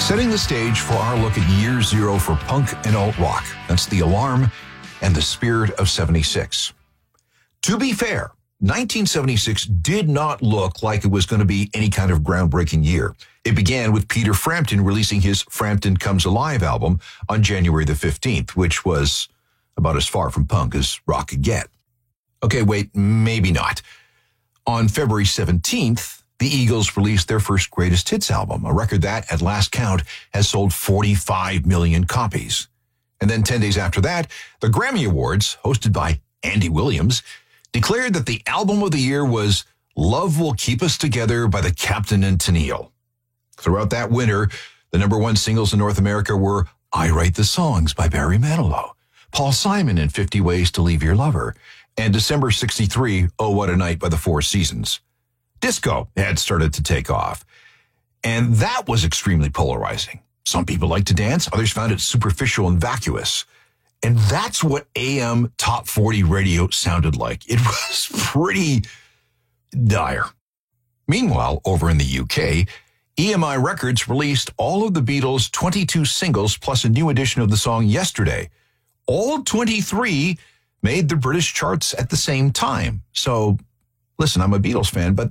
Setting the stage for our look at year zero for punk and alt-rock. That's The Alarm and The Spirit of 76. To be fair, 1976 did not look like it was going to be any kind of groundbreaking year. It began with Peter Frampton releasing his Frampton Comes Alive album on January the 15th, which was about as far from punk as rock could get. Okay, wait, maybe not. On February 17th, the Eagles released their first greatest hits album, a record that, at last count, has sold 45 million copies. And then 10 days after that, the Grammy Awards, hosted by Andy Williams, declared that the album of the year was Love Will Keep Us Together by the Captain and Tennille. Throughout that winter, the number one singles in North America were I Write the Songs by Barry Manilow, Paul Simon and 50 Ways to Leave Your Lover, and December 63, Oh What a Night by the Four Seasons. Disco had started to take off, and that was extremely polarizing. Some people liked to dance, others found it superficial and vacuous. And that's what AM Top 40 radio sounded like. It was pretty dire. Meanwhile, over in the UK, EMI Records released all of the Beatles' 22 singles plus a new edition of the song Yesterday. All 23 made the British charts at the same time. So, listen, I'm a Beatles fan, but